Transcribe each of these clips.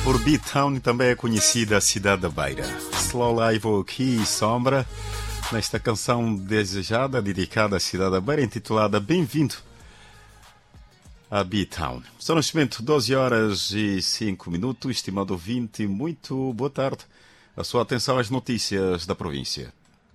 Por B-Town também é conhecida a cidade da Beira. Slow Live aqui e Sombra, nesta canção desejada, dedicada à cidade da Beira, intitulada Bem-vindo a B-Town. São neste momento 12 horas e 5 minutos, estimado ouvinte, muito boa tarde. A sua atenção às notícias da província.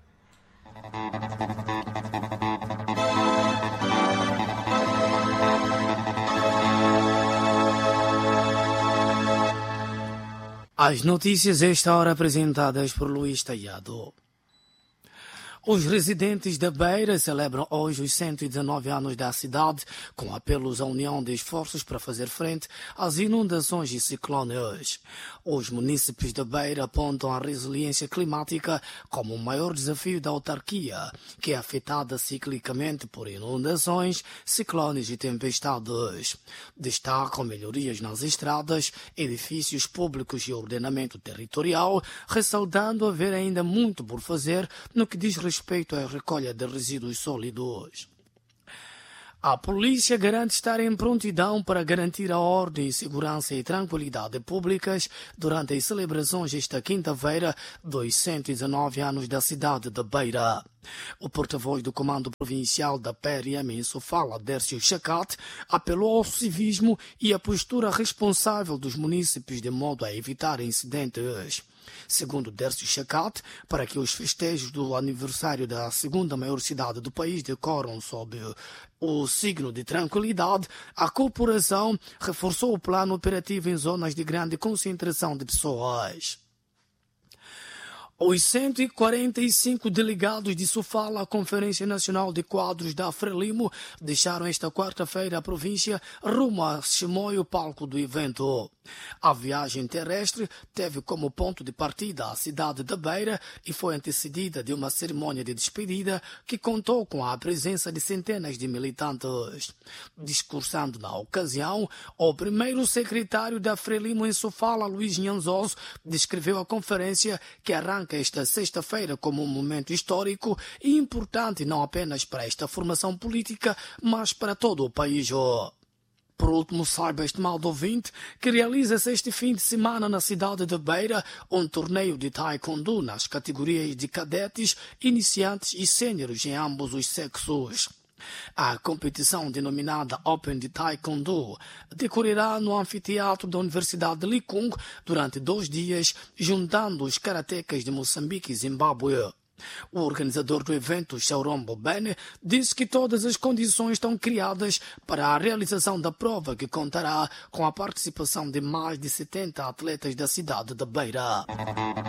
As notícias a esta hora apresentadas por Luís Taiado. Os residentes da Beira celebram hoje os 119 anos da cidade, com apelos à união de esforços para fazer frente às inundações e ciclones. Os munícipes da Beira apontam a resiliência climática como o maior desafio da autarquia, que é afetada ciclicamente por inundações, ciclones e tempestades. Destacam melhorias nas estradas, edifícios públicos e ordenamento territorial, ressaltando haver ainda muito por fazer no que diz respeito à recolha de resíduos sólidos. A polícia garante estar em prontidão para garantir a ordem, segurança e tranquilidade públicas durante as celebrações esta quinta-feira dos 119 anos da cidade de Beira. O porta-voz do Comando Provincial da PRM em Sofala, Dércio Chacate, apelou ao civismo e à postura responsável dos munícipes de modo a evitar incidentes. Segundo Dércio Chacate, para que os festejos do aniversário da segunda maior cidade do país decorram sob o signo de tranquilidade, a corporação reforçou o plano operativo em zonas de grande concentração de pessoas. Os 145 delegados de Sofala à Conferência Nacional de Quadros da Frelimo deixaram esta quarta-feira a província rumo a Chimoio, palco do evento. A viagem terrestre teve como ponto de partida a cidade da Beira e foi antecedida de uma cerimônia de despedida que contou com a presença de centenas de militantes. Discursando na ocasião, o primeiro secretário da Frelimo em Sofala, Luís Nhanzoso, descreveu a conferência que arranca esta sexta-feira como um momento histórico e importante não apenas para esta formação política, mas para todo o país. Por último, saiba, estimado ouvinte, que realiza-se este fim de semana na cidade de Beira um torneio de taekwondo nas categorias de cadetes, iniciantes e sêniores em ambos os sexos. A competição denominada Open de Taekwondo decorrerá no anfiteatro da Universidade de Licung durante 2 dias, juntando os karatecas de Moçambique e Zimbábue. O organizador do evento, Shaurombo Bene, disse que todas as condições estão criadas para a realização da prova, que contará com a participação de mais de 70 atletas da cidade da Beira.